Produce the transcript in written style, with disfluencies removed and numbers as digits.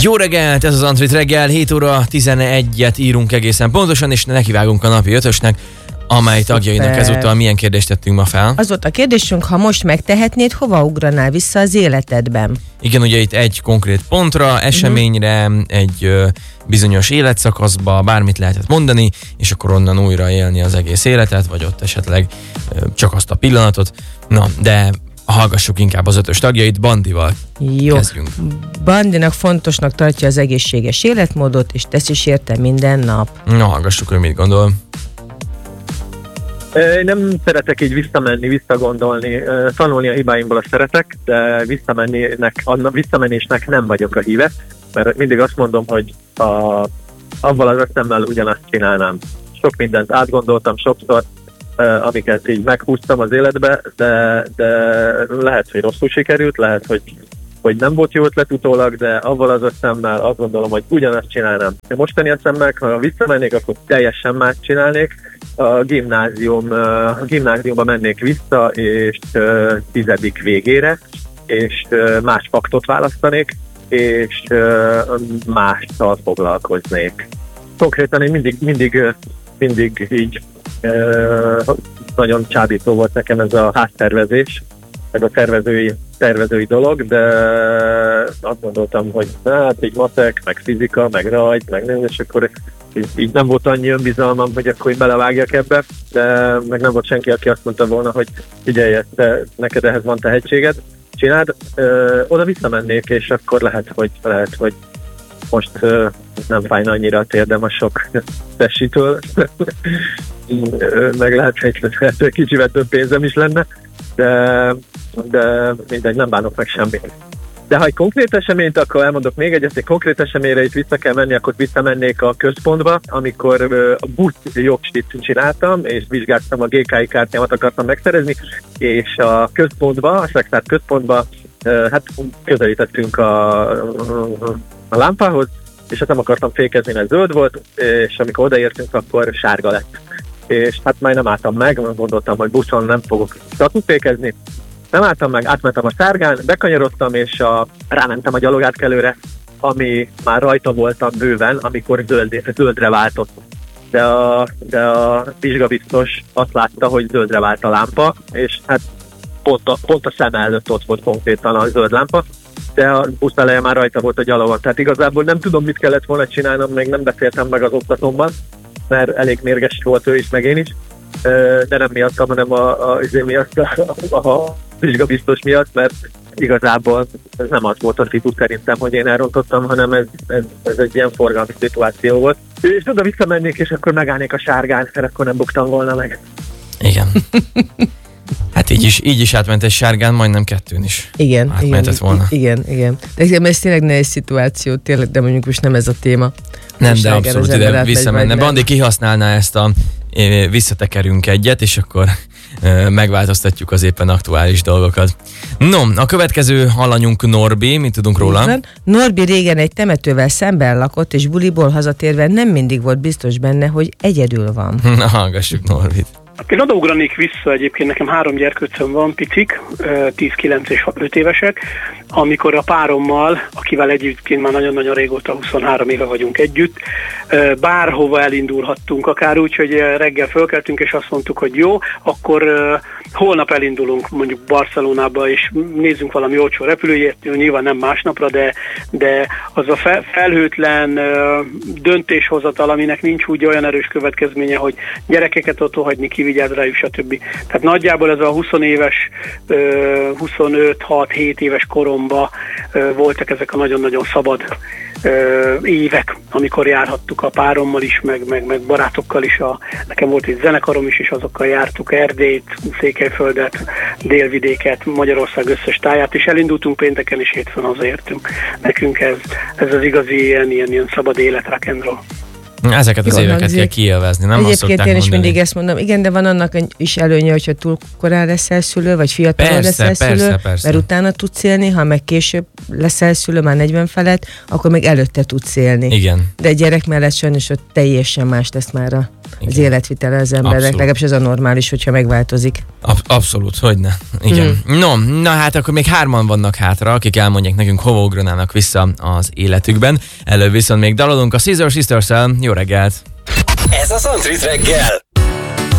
Jó reggelt, ez az Antrit reggel, 7 óra 11-et írunk egészen pontosan, és nekivágunk a napi ötösnek, amely tagjainak ezúttal milyen kérdést tettünk ma fel. Az volt a kérdésünk, ha most megtehetnéd, hova ugranál vissza az életedben? Igen, ugye itt egy konkrét pontra, eseményre, egy bizonyos életszakaszba, bármit lehetett mondani, és akkor onnan újra élni az egész életet, vagy ott esetleg csak azt a pillanatot. Na, de hallgassuk inkább az ötös tagjait, Bandival kezdjünk. Bandinak fontosnak tartja az egészséges életmódot, és tesz is érte minden nap. Na, hallgassuk, hogy mit gondol. Én nem szeretek így visszamenni, visszagondolni. Tanulni a hibáimból szeretek, de visszamenésnek nem vagyok a híve, mert mindig azt mondom, hogy avval az ösztemmel ugyanazt csinálnám. Sok mindent átgondoltam sokszor, amiket így meghúztam az életbe, de lehet, hogy rosszul sikerült, lehet, hogy nem volt jó ötlet utólag, de avval az ösztemmel azt gondolom, hogy ugyanazt csinálnám. A mostani eszemmel, ha visszamennék, akkor teljesen más csinálnék. A gimnáziumba mennék vissza, és 10. végére, és más faktot választanék, és mással foglalkoznék. Konkrétan én mindig így nagyon csábító volt nekem ez a háztervezés, meg a tervezői dolog, de azt gondoltam, hogy hát így matek, meg fizika, meg rajt, meg nem, és akkor így nem volt annyi önbizalmam, hogy akkor belevágjak ebbe, de meg nem volt senki, aki azt mondta volna, hogy figyelj, neked ehhez van tehetséged, csináld, oda visszamennék, és akkor lehet, hogy most nem fájna annyira a térdem a sok testítől, meg lehet, hogy kicsivel több pénzem is lenne, de mindegy, nem bánok meg semmit. De ha egy konkrét eseményt, akkor elmondok még egy konkrét eseményre itt vissza kell menni, akkor visszamennék a központba, amikor a busz jogsit csináltam, és vizsgáltam, a GKI kártyámat akartam megszerezni, és a központba, a Sexárd központba, hát közelítettünk a lámpához, és hát nem akartam fékezni, mert zöld volt, és amikor odaértünk, akkor sárga lett. És hát már nem álltam meg, gondoltam, hogy buszon nem fogok statúfékezni. Nem álltam meg, átmentem a sárgán, bekanyarodtam, és rámentem a gyalogátkelőre, ami már rajta voltam bőven, amikor zöldre váltott. De a vizsgabiztos azt látta, hogy zöldre vált a lámpa, és hát pont a szem előtt ott volt konkrétan a zöld lámpa, de a busz eleje már rajta volt a gyalogon. Tehát igazából nem tudom, mit kellett volna csinálnom, még nem beszéltem meg az oktatómmal, mert elég mérges volt ő is, meg én is, de nem miattam, hanem a vizsgabiztos miatt, mert igazából ez nem az volt a szitu szerintem, hogy én elrontottam, hanem ez egy ilyen forgalmi szituáció volt. És oda visszamennék, és akkor megállnék a sárgán, mert akkor nem buktam volna meg. Igen. Hát így is átment egy sárgán, majdnem kettőn is. Igen. Volna. Igen. De ez tényleg nehéz szituáció, tényleg, de mondjuk most nem ez a téma. Nem, de abszolút ide visszamenne. Bandi kihasználná ezt visszatekerünk egyet, és akkor megváltoztatjuk az éppen aktuális dolgokat. No, a következő alanyunk Norbi, mit tudunk róla? Norbi régen egy temetővel szemben lakott, és buliból hazatérve nem mindig volt biztos benne, hogy egyedül van. Na, hallgassuk Norbit. Én odaugranék vissza, egyébként nekem 3 gyerkőcöm van, picik, 10, 9 és 5 évesek, amikor a párommal, akivel egyébként már nagyon-nagyon régóta, 23 éve vagyunk együtt, bárhova elindulhattunk, akár úgy, hogy reggel fölkeltünk, és azt mondtuk, hogy jó, akkor holnap elindulunk mondjuk Barcelonába, és nézzünk valami olcsó repülőjét, nyilván nem másnapra, de az a felhőtlen döntéshozatal, aminek nincs úgy olyan erős következménye, hogy gyerekeket otthon hagyni, kivigyáz rájuk, stb. Tehát nagyjából ez a 20 éves, 25-6-7 éves koromban voltak ezek a nagyon-nagyon szabad évek, amikor járhattuk a párommal is, meg barátokkal is. Nekem volt egy zenekarom is, és azokkal jártuk Erdélyt, Székelyföldet, Délvidéket, Magyarország összes táját, és elindultunk pénteken, és hétfőn hazaértünk. Nekünk ez az igazi ilyen szabad élet, rock and roll. Ezeket az éveket kell kiélvezni, nem azt szokták én is mindig ezt mondom. Igen, de van annak is előnye, hogyha túl korán leszel szülő, vagy fiatalon leszel szülő, mert utána tudsz élni, ha meg később leszel szülő, már 40 felett, akkor meg előtte tudsz élni. Igen. De egy gyerek mellett sajnos ott teljesen más lesz már az életvitele az embernek, legalábbis ez a normális, hogyha megváltozik. Abszolút, hogyne. Igen. No, na hát akkor még 3 vannak hátra, akik elmondják nekünk, hova ugranának vissza az életükben. Előbb viszont még dalolunk a Scissor Sisters-el. Jó reggelt! Ez a Soundtree reggel!